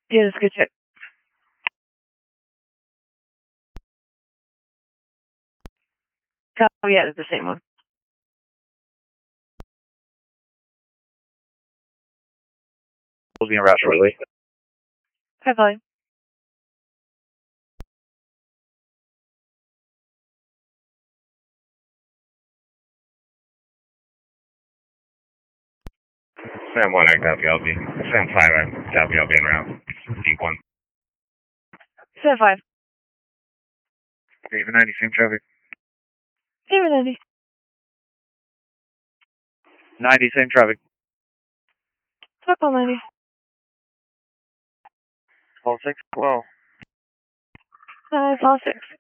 Yeah, that's a good check. Oh, yeah, it's the same one. We'll be en route shortly. High volume. Sam 1, I copy, I'll be. Sam 5, I copy, I'll be en route. Deep 1. 7-5. David 90, same traffic. David 90. 90, same traffic. Stockholm 90. Call 6, 12. Call 6.